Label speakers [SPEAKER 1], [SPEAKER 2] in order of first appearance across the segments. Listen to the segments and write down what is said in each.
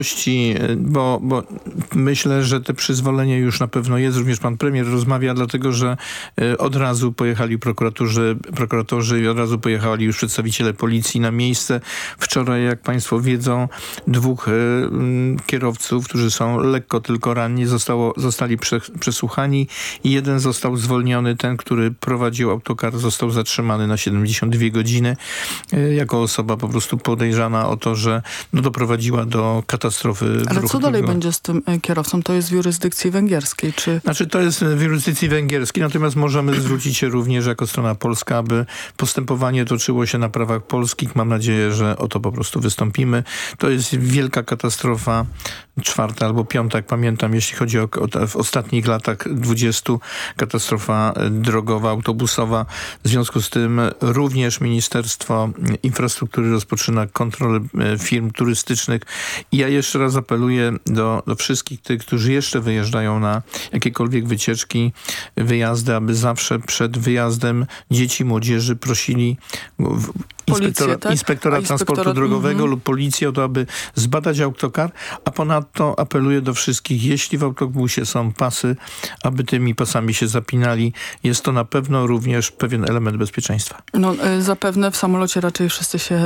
[SPEAKER 1] Bo myślę, że te przyzwolenie już na pewno jest. Również pan premier rozmawia, dlatego że od razu pojechali prokuratorzy i od razu pojechali już przedstawiciele policji na miejsce. Wczoraj, jak państwo wiedzą, dwóch kierowców, którzy są lekko tylko ranni, zostali przesłuchani i jeden został zwolniony. Ten, który prowadził autokar, został zatrzymany na 72 godziny jako osoba po prostu podejrzana o to, że doprowadziła do katastrofy.
[SPEAKER 2] Ale co dalej będzie z tym kierowcą? To jest w jurysdykcji węgierskiej, czy...
[SPEAKER 1] Znaczy, to jest w jurysdykcji węgierskiej, natomiast możemy zwrócić się również jako strona polska, aby postępowanie toczyło się na prawach polskich. Mam nadzieję, że o to po prostu wystąpimy. To jest wielka katastrofa, czwarta albo piąta, jak pamiętam, jeśli chodzi o w ostatnich latach 20, katastrofa drogowa, autobusowa. W związku z tym również Ministerstwo Infrastruktury rozpoczyna kontrolę firm turystycznych. I ja jeszcze raz apeluję do wszystkich tych, którzy jeszcze wyjeżdżają na jakiekolwiek wycieczki, wyjazdy, aby zawsze przed wyjazdem dzieci, młodzieży prosili inspektora transportu drogowego lub policję o to, aby zbadać autokar, a ponadto apeluję do wszystkich, jeśli w autobusie są pasy, aby tymi pasami się zapinali. Jest to na pewno również pewien element bezpieczeństwa.
[SPEAKER 2] No zapewne w samolocie raczej wszyscy się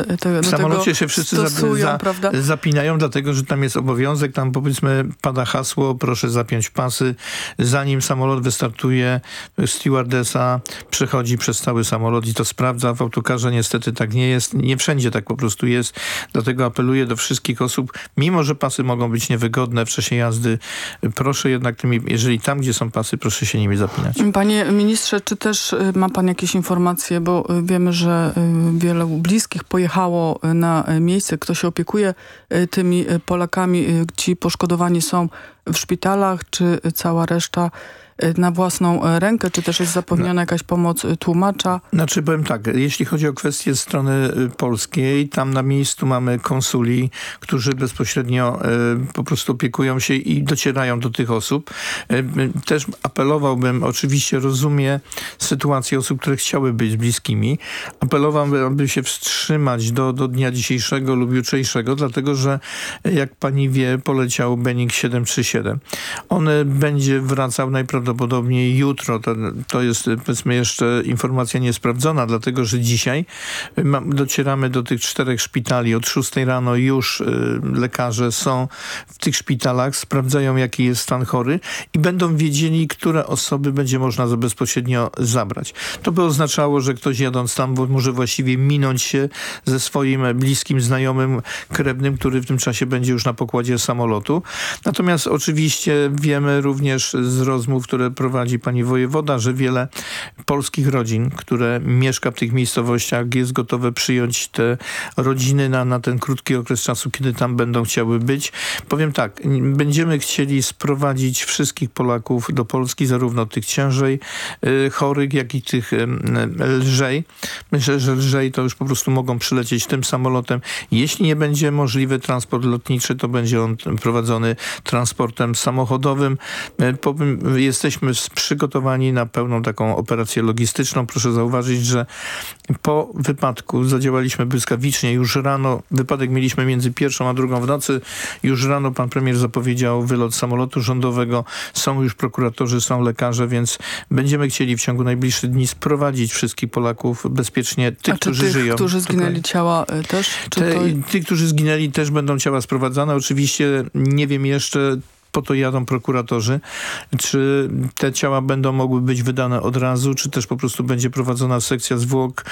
[SPEAKER 1] stosują,
[SPEAKER 2] prawda?
[SPEAKER 1] Zapinają, dlatego że tam jest obowiązek, tam powiedzmy pada hasło, proszę zapiąć pasy. Zanim samolot wystartuje, stewardesa przechodzi przez cały samolot i to sprawdza. W autokarze niestety tak nie jest. Nie wszędzie tak po prostu jest. Dlatego apeluję do wszystkich osób, mimo że pasy mogą być niewygodne w czasie jazdy, proszę jednak jeżeli tam, gdzie są pasy, proszę się nimi zapinać.
[SPEAKER 2] Panie ministrze, czy też ma pan jakieś informacje, bo wiemy, że wielu bliskich pojechało na miejsce, kto się opiekuje tymi Polakami, ci poszkodowani są w szpitalach, czy cała reszta na własną rękę, czy też jest zapewniona jakaś pomoc tłumacza?
[SPEAKER 1] Znaczy powiem tak, jeśli chodzi o kwestię strony polskiej, tam na miejscu mamy konsuli, którzy bezpośrednio po prostu opiekują się i docierają do tych osób. Też apelowałbym, oczywiście rozumiem sytuację osób, które chciały być z bliskimi. Apelowałbym, aby się wstrzymać do dnia dzisiejszego lub jutrzejszego, dlatego że jak pani wie, poleciał Boeing 737. On będzie wracał najprawdopodobniej jutro. To jest powiedzmy jeszcze informacja niesprawdzona, dlatego że dzisiaj docieramy do tych 4 szpitali. Od 6 rano już lekarze są w tych szpitalach, sprawdzają jaki jest stan chory i będą wiedzieli, które osoby będzie można bezpośrednio zabrać. To by oznaczało, że ktoś jadąc tam może właściwie minąć się ze swoim bliskim, znajomym, krewnym, który w tym czasie będzie już na pokładzie samolotu. Natomiast oczywiście wiemy również z rozmów, które prowadzi pani wojewoda, że wiele polskich rodzin, które mieszka w tych miejscowościach, jest gotowe przyjąć te rodziny na ten krótki okres czasu, kiedy tam będą chciały być. Powiem tak, będziemy chcieli sprowadzić wszystkich Polaków do Polski, zarówno tych ciężej chorych, jak i tych lżej. Myślę, że lżej to już po prostu mogą przylecieć tym samolotem. Jeśli nie będzie możliwy transport lotniczy, to będzie on prowadzony transportem samochodowym. Jesteśmy przygotowani na pełną taką operację logistyczną. Proszę zauważyć, że po wypadku zadziałaliśmy błyskawicznie. Już rano, wypadek mieliśmy między 1 a 2 w nocy. Już rano pan premier zapowiedział wylot samolotu rządowego. Są już prokuratorzy, są lekarze, więc będziemy chcieli w ciągu najbliższych dni sprowadzić wszystkich Polaków bezpiecznie. Którzy żyją.
[SPEAKER 2] Którzy zginęli ciała też?
[SPEAKER 1] Tych, którzy zginęli też będą ciała sprowadzane. Oczywiście nie wiem jeszcze, po to jadą prokuratorzy, czy te ciała będą mogły być wydane od razu, czy też po prostu będzie prowadzona sekcja zwłok,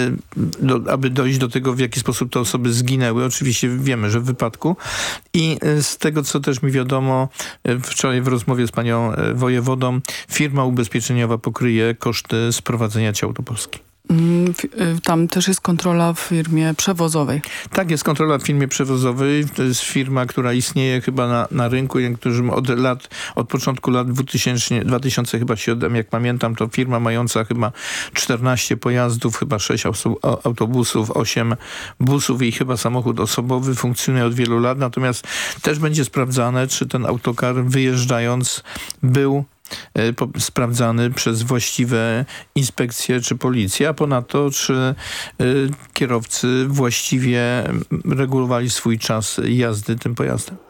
[SPEAKER 1] aby dojść do tego, w jaki sposób te osoby zginęły. Oczywiście wiemy, że w wypadku. I z tego, co też mi wiadomo, wczoraj w rozmowie z panią wojewodą, firma ubezpieczeniowa pokryje koszty sprowadzenia ciał do Polski.
[SPEAKER 2] Tam też jest kontrola w firmie przewozowej.
[SPEAKER 1] Tak, jest kontrola w firmie przewozowej. To jest firma, która istnieje chyba na rynku, którym od początku lat 2007, jak pamiętam, to firma mająca chyba 14 pojazdów, chyba 6 autobusów, 8 busów i chyba samochód osobowy funkcjonuje od wielu lat. Natomiast też będzie sprawdzane, czy ten autokar wyjeżdżając był sprawdzany przez właściwe inspekcje czy policję, a ponadto czy kierowcy właściwie regulowali swój czas jazdy tym pojazdem.